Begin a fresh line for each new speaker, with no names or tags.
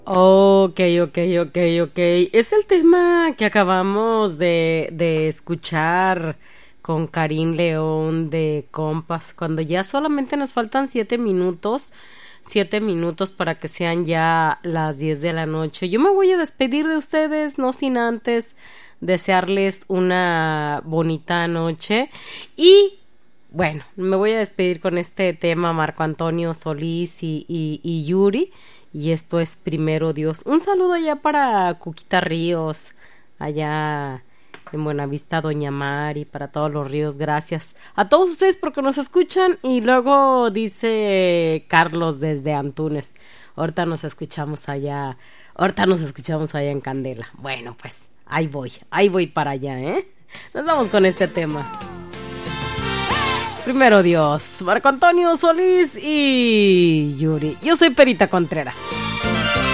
Ok, ok, ok, ok. Es el tema que acabamos de escuchar con Karim León de Compas, cuando ya solamente nos faltan 7 minutos para que sean ya las 10 de la noche. Yo me voy a despedir de ustedes, no sin antes desearles una bonita noche y bueno, me voy a despedir con este tema, Marco Antonio Solís y Yuri. Y esto es Primero Dios. Un saludo allá para Cuquita Ríos, allá en Buenavista, Doña Mari, para todos los ríos. Gracias a todos ustedes porque nos escuchan. Y luego dice Carlos desde Antunes. Ahorita nos escuchamos allá en Candela. Bueno, pues ahí voy para allá, ¿eh? Nos vamos con este tema. Primero Dios, Marco Antonio Solís y Yuri. Yo soy Perita Contreras.